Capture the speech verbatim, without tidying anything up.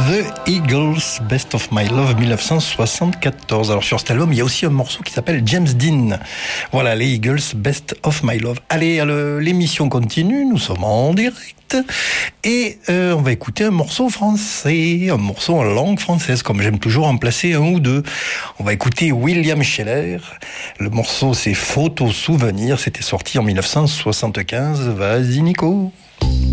The Eagles, Best of My Love dix-neuf cent soixante-quatorze. Alors sur cet album, il y a aussi un morceau qui s'appelle James Dean. Voilà, les Eagles, Best of My Love. Allez, alors, l'émission continue, nous sommes en direct. Et euh, on va écouter un morceau français, un morceau en langue française, comme j'aime toujours en placer un ou deux. On va écouter William Scheller. Le morceau, c'est Photos Souvenirs. C'était sorti en dix-neuf cent soixante-quinze. Vas-y, Nico.